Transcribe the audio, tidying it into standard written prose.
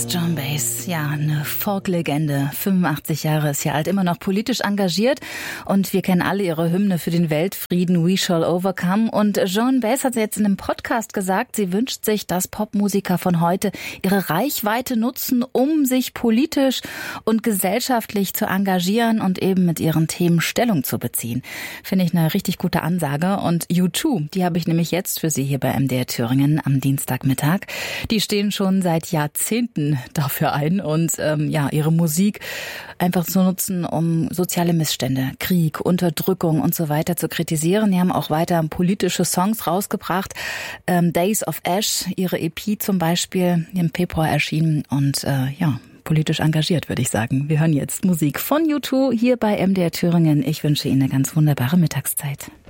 ist Joan Baez, ja, eine Folk-Legende. 85 Jahre ist ja alt, immer noch politisch engagiert. Und wir kennen alle ihre Hymne für den Weltfrieden, We Shall Overcome. Und Joan Baez hat jetzt in einem Podcast gesagt, sie wünscht sich, dass Popmusiker von heute ihre Reichweite nutzen, um sich politisch und gesellschaftlich zu engagieren und eben mit ihren Themen Stellung zu beziehen. Finde ich eine richtig gute Ansage. Und U2, die habe ich nämlich jetzt für Sie hier bei MDR Thüringen am Dienstagmittag. Die stehen schon seit Jahrzehnten dafür ein und ihre Musik einfach zu nutzen, um soziale Missstände, Krieg, Unterdrückung und so weiter zu kritisieren. Die haben auch weiter politische Songs rausgebracht. Days of Ash, ihre EP zum Beispiel, im Februar erschienen und politisch engagiert, würde ich sagen. Wir hören jetzt Musik von U2 hier bei MDR Thüringen. Ich wünsche Ihnen eine ganz wunderbare Mittagszeit.